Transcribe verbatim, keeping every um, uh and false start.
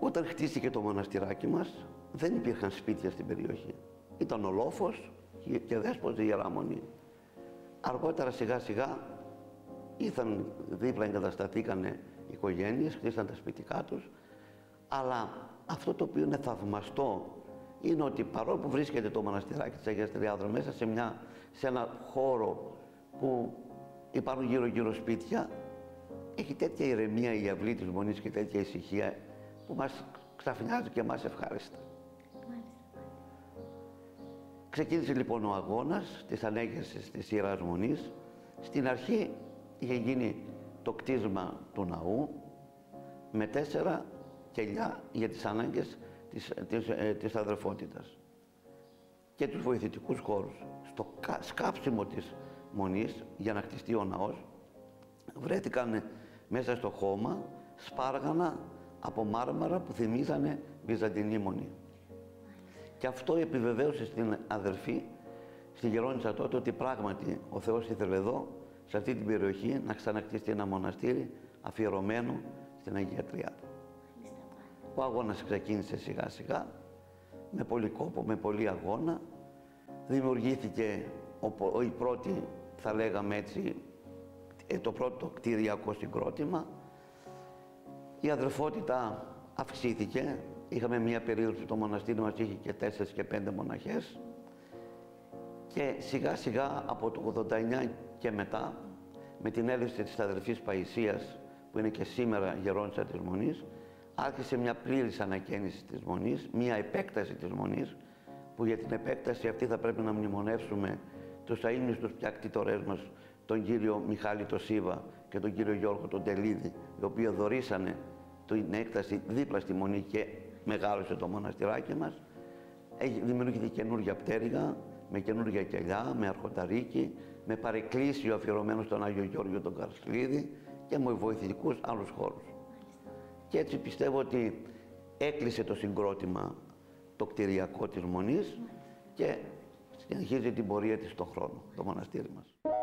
Όταν χτίστηκε το μοναστηράκι μας, δεν υπήρχαν σπίτια στην περιοχή. Ήταν ο λόφος και δέσποζε η Ιερά Μονή. Αργότερα σιγά σιγά ήρθαν δίπλα, εγκατασταθήκανε οικογένειες, χτίσαν τα σπιτικά τους. Αλλά αυτό το οποίο είναι θαυμαστό είναι ότι παρόλο που βρίσκεται το μοναστηράκι της Αγίας Τριάδρου μέσα σε, μια, σε ένα χώρο που υπάρχουν γύρω-γύρω σπίτια, έχει τέτοια ηρεμία η αυλή της Μονής και τέτοια ησυχία που μας ξαφνιάζει και μας ευχάριστα. Ξεκίνησε λοιπόν ο αγώνας της ανέγερσης της Ιεράς Μονής. Στην αρχή είχε γίνει το κτίσμα του ναού με τέσσερα κελιά για τις ανάγκες της, της, ε, της αδερφότητας και τους βοηθητικούς χώρους. Στο σκάψιμο της Μονής για να χτιστεί ο ναός βρέθηκαν μέσα στο χώμα σπάργανα από μάρμαρα που θυμίζανε Βυζαντινή Μονή. Και αυτό επιβεβαίωσε στην αδερφή, στη Γερόνισσα τότε, ότι πράγματι ο Θεός ήθελε εδώ, σε αυτή την περιοχή, να ξανακτιστεί ένα μοναστήρι αφιερωμένο στην Αγία Τριάδα. Ο αγώνας ξεκίνησε σιγά σιγά, με πολύ κόπο, με πολύ αγώνα. Δημιουργήθηκε ο, η πρώτη, θα λέγαμε έτσι, το πρώτο κτηριακό συγκρότημα. Η αδερφότητα αυξήθηκε. Είχαμε μια περίοδο που το μοναστήρι μας είχε και τέσσερις και πέντε μοναχές. Και σιγά σιγά από το ογδόντα εννιά και μετά, με την έλευση της αδερφής Παϊσίας, που είναι και σήμερα γερόντισσα της Μονής, άρχισε μια πλήρης ανακαίνιση της Μονής, μια επέκταση της Μονής, που για την επέκταση αυτή θα πρέπει να μνημονεύσουμε τους αείμνηστους πια κτητορές μας, τον κύριο Μιχάλη το Σίβα και τον κύριο Γιώργο τον Τελίδη, οι οποίοι δωρήσανε την έκταση δίπλα στη Μονή και μεγάλωσε το μοναστηράκι μας. Έχει δημιουργηθεί καινούργια πτέρυγα, με καινούργια κελιά, με αρχονταρίκι, με παρεκκλήσιο αφιερωμένο στον Άγιο Γιώργο τον Καρσλίδη και με βοηθητικούς άλλους χώρους. Και έτσι πιστεύω ότι έκλεισε το συγκρότημα το κτηριακό της Μονής και συνεχίζει την πορεία της στον χρόνο, το μοναστήρι μας.